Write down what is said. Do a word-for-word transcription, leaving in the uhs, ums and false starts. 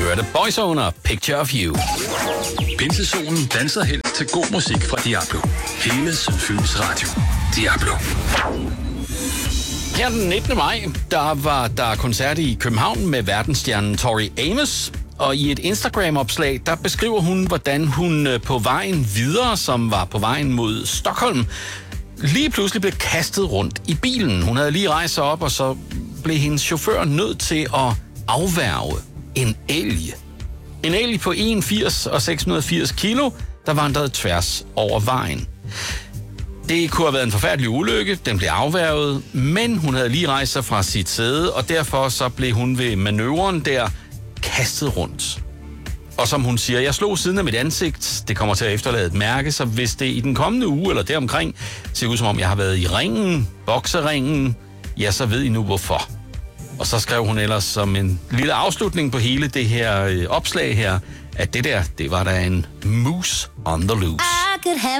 hørte Boyzone, Picture of You. Pinsesolen danser hen til god musik fra Diablo. Hele Sydfyns Radio. Diablo. Her den nittende maj, der var der koncert i København med verdensstjernen Tori Amos. Og i et Instagram-opslag, der beskriver hun, hvordan hun på vejen videre, som var på vejen mod Stockholm, lige pludselig blev kastet rundt i bilen. Hun havde lige rejst sig op, og så blev hendes chauffør nødt til at afværge en elg. En elg på en komma firs og seks hundrede og firs kilo, der vandrede tværs over vejen. Det kunne have været en forfærdelig ulykke, den blev afværget, men hun havde lige rejst sig fra sit sæde, og derfor så blev hun ved manøvren der kastet rundt. Og som hun siger, jeg slog siden af mit ansigt, det kommer til at efterlade et mærke, så hvis det i den kommende uge eller deromkring ser ud som om jeg har været i ringen, bokseringen, ja, så ved I nu hvorfor. Og så skrev hun ellers som en lille afslutning på hele det her øh, opslag her, at det der, det var da en moose on the loose.